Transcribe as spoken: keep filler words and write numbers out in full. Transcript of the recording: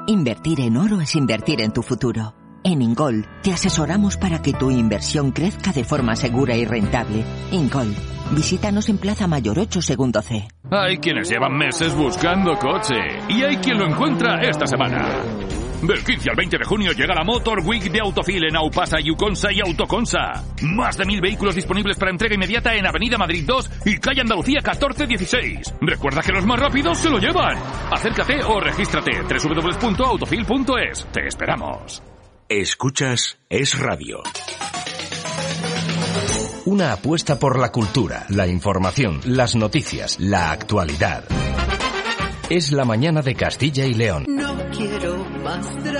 Invertir en oro es invertir en tu futuro. En Ingol te asesoramos para que tu inversión crezca de forma segura y rentable. Ingol, visítanos en Plaza Mayor ocho, segundo C. Hay quienes llevan meses buscando coche y hay quien lo encuentra esta semana. Del quince al veinte de junio llega la Motor Week de Autofil en Aupasa, Yuconsa y Autoconsa. Más de mil vehículos disponibles para entrega inmediata en Avenida Madrid dos y Calle Andalucía catorce dieciséis. Recuerda que los más rápidos se lo llevan. Acércate o regístrate. doble u doble u doble u punto autofil punto es. Te esperamos. Escuchas Es Radio. Una apuesta por la cultura, la información, las noticias, la actualidad. Es la mañana de Castilla y León. No quiero más